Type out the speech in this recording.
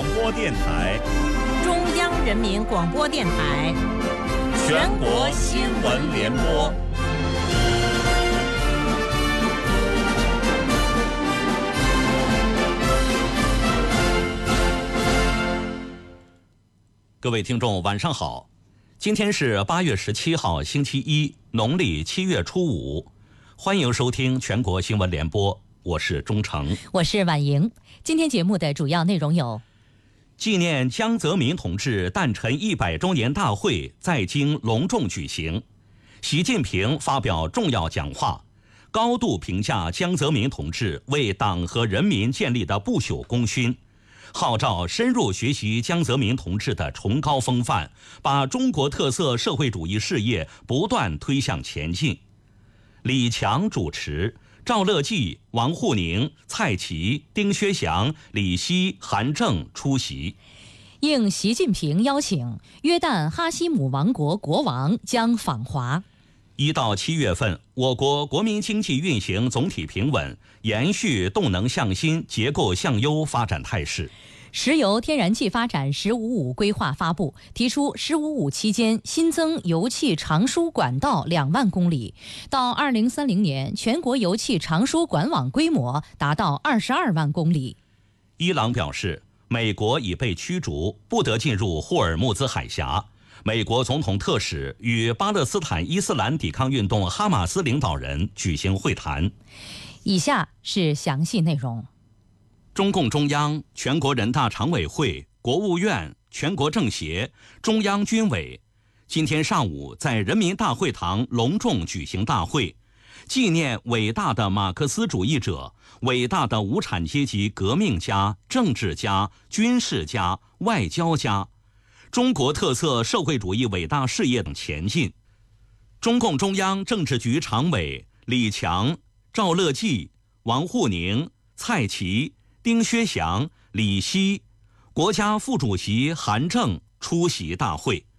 广播电台、 中央人民广播电台、 全国新闻联播。各位听众，晚上好！今天是8月17号，星期一，农历7月初5。欢迎收听全国新闻联播，我是钟诚， 我是婉莹。今天节目的主要内容有： 纪念江泽民同志诞辰100周年大会在京隆重举行，习近平发表重要讲话，高度评价江泽民同志为党和人民建立的不朽功勋，号召深入学习江泽民同志的崇高风范，把中国特色社会主义事业不断推向前进。李强主持，赵乐际、王沪宁、蔡奇、丁薛祥、李希、韩正出席。 应习近平邀请，约旦哈希姆王国国王将访华。 1到7月份，我国国民经济运行总体平稳，延续动能向新、结构向优发展态势。 石油天然气发展“十五五”规划发布，提出“十五五”期间新增油气长输管道2万公里，到2030年，全国油气长输管网规模达到22万公里。 伊朗表示，美国已被驱逐，不得进入霍尔木兹海峡。美国总统特使与巴勒斯坦伊斯兰抵抗运动哈马斯领导人举行会谈。 以下是详细内容。 中共中央、全国人大常委会、国务院、全国政协、中央军委今天上午在人民大会堂隆重举行大会，纪念伟大的马克思主义者、伟大的无产阶级革命家、政治家、军事家、外交家，中国特色社会主义伟大事业等前进。中共中央政治局常委李强、赵乐际、王沪宁、蔡奇、丁薛祥、李希，国家副主席韩正出席大会。